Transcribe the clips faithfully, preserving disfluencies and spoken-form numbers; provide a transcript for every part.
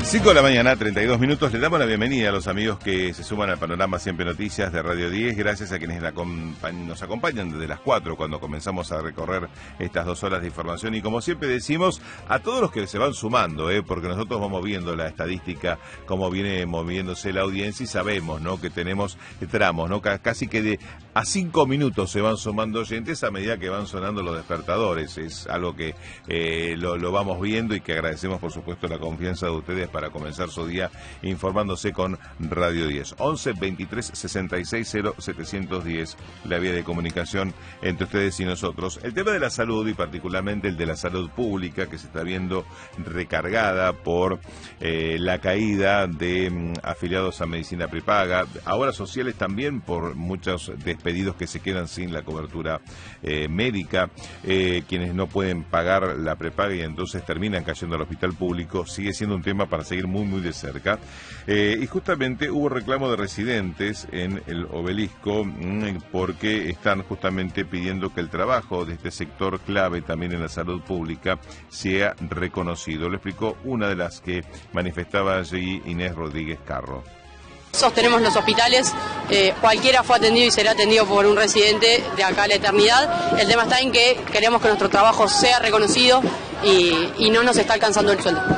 cinco de la mañana, treinta y dos minutos. Le damos la bienvenida a los amigos que se suman al panorama Siempre Noticias de Radio diez. Gracias a quienes la acompa- nos acompañan desde las cuatro cuando comenzamos a recorrer estas dos horas de información. Y como siempre decimos, a todos los que se van sumando, ¿eh? porque nosotros vamos viendo la estadística, cómo viene moviéndose la audiencia y sabemos, ¿no?, que tenemos tramos, ¿no? C- casi que de a cinco minutos se van sumando oyentes a medida que van sonando los despertadores. Es algo que eh, lo, lo vamos viendo y que agradecemos, por supuesto, la confianza de ustedes para comenzar su día informándose con Radio diez. once veintitrés sesenta y seis cero setecientos diez, la vía de comunicación entre ustedes y nosotros. El tema de la salud, y particularmente el de la salud pública, que se está viendo recargada por eh, la caída de mm, afiliados a medicina prepaga, ahora sociales también por muchos despedidos que se quedan sin la cobertura eh, médica, eh, quienes no pueden pagar la prepaga y entonces terminan cayendo al hospital público, sigue siendo un tema para seguir muy muy de cerca. Eh, y justamente hubo reclamo de residentes en el Obelisco mmm, porque están justamente pidiendo que el trabajo de este sector clave también en la salud pública sea reconocido. Lo explicó una de las que manifestaba allí, Inés Rodríguez Carro. Sostenemos los hospitales, eh, cualquiera fue atendido y será atendido por un residente de acá a la eternidad. El tema está en que queremos que nuestro trabajo sea reconocido y, y no nos está alcanzando el sueldo.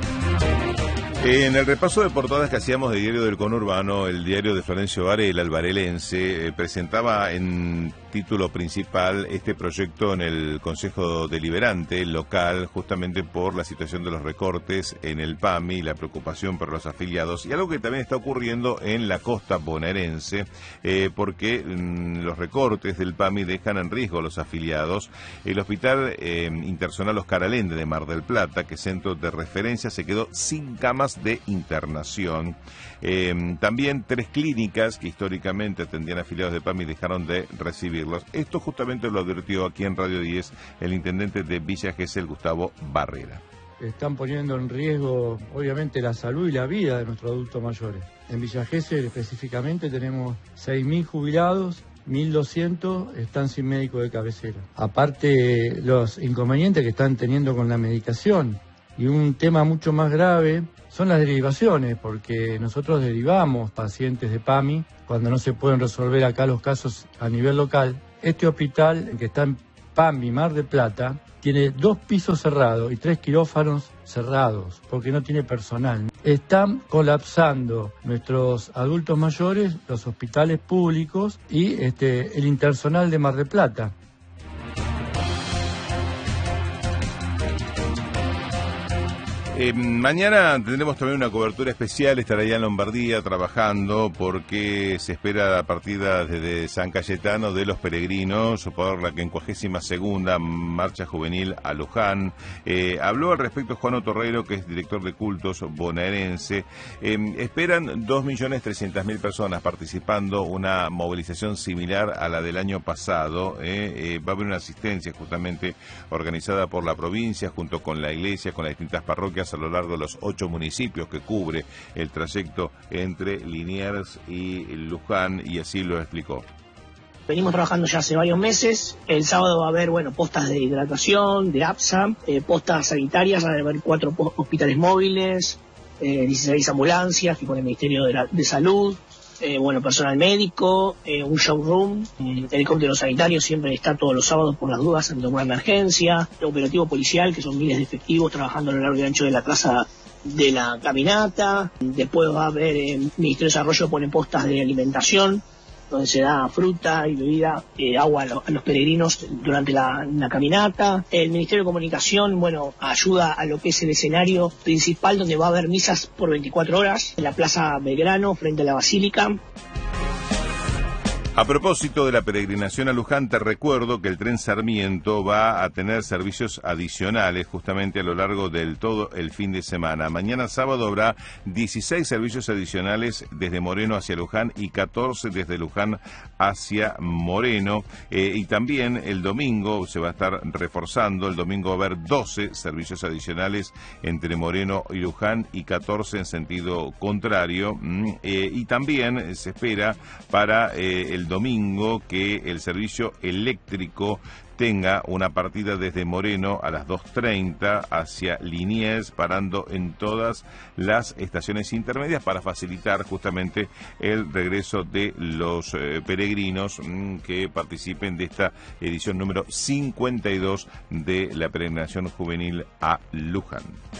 En el repaso de portadas que hacíamos de Diario del Conurbano, el diario de Florencio Varela, el varelense, eh, presentaba en título principal este proyecto en el Consejo Deliberante local, justamente por la situación de los recortes en el P A M I, la preocupación por los afiliados, y algo que también está ocurriendo en la costa bonaerense, eh, porque mmm, los recortes del P A M I dejan en riesgo a los afiliados. El Hospital eh, Intersonal Oscar Allende de Mar del Plata, que es centro de referencia, se quedó sin camas de internación. Eh, también tres clínicas que históricamente atendían afiliados de P A M I dejaron de recibirlos. Esto justamente lo advirtió aquí en Radio diez el intendente de Villa Gesell, Gustavo Barrera. Están poniendo en riesgo, obviamente, la salud y la vida de nuestros adultos mayores. En Villa Gesell específicamente tenemos seis mil jubilados, mil doscientos están sin médico de cabecera. Aparte, los inconvenientes que están teniendo con la medicación. Y un tema mucho más grave son las derivaciones, porque nosotros derivamos pacientes de P A M I cuando no se pueden resolver acá los casos a nivel local. Este hospital, que está en P A M I Mar del Plata, tiene dos pisos cerrados y tres quirófanos cerrados, porque no tiene personal. Están colapsando nuestros adultos mayores, los hospitales públicos y este, el Intersonal de Mar del Plata. Eh, mañana tendremos también una cobertura especial, estará allá en Lombardía trabajando porque se espera la partida desde San Cayetano de los peregrinos por la quincuagésima segunda marcha juvenil a Luján. Eh, habló al respecto Juan Torreiro, que es director de cultos bonaerense. Eh, esperan dos millones trescientas mil personas participando, una movilización similar a la del año pasado. Eh, eh, va a haber una asistencia justamente organizada por la provincia junto con la iglesia, con las distintas parroquias a lo largo de los ocho municipios que cubre el trayecto entre Liniers y Luján, y así lo explicó. Venimos trabajando ya hace varios meses. El sábado va a haber, bueno, postas de hidratación, de APSA, eh, postas sanitarias, va a haber cuatro hospitales móviles, eh, dieciséis ambulancias que con el Ministerio de, la, de Salud, eh, bueno, personal médico, eh, un showroom, eh, helicóptero sanitario siempre está todos los sábados por las dudas ante alguna emergencia, el operativo policial, que son miles de efectivos trabajando a lo largo y ancho de la plaza de la caminata. Después va a haber, eh, el Ministerio de Desarrollo pone postas de alimentación, donde se da fruta y bebida, eh, agua a, lo, a los peregrinos durante la, la caminata. El Ministerio de Comunicación, bueno, ayuda a lo que es el escenario principal, donde va a haber misas por veinticuatro horas, en la Plaza Belgrano, frente a la Basílica. A propósito de la peregrinación a Luján, te recuerdo que el tren Sarmiento va a tener servicios adicionales justamente a lo largo del todo el fin de semana. Mañana sábado habrá dieciséis servicios adicionales desde Moreno hacia Luján y catorce desde Luján hacia Moreno. Eh, y también el domingo se va a estar reforzando. El domingo va a haber doce servicios adicionales entre Moreno y Luján y catorce en sentido contrario. Mm, eh, y también se espera para eh, el el domingo que el servicio eléctrico tenga una partida desde Moreno a las dos treinta hacia Liniers, parando en todas las estaciones intermedias para facilitar justamente el regreso de los eh, peregrinos mmm, que participen de esta edición número cincuenta y dos de la peregrinación juvenil a Luján.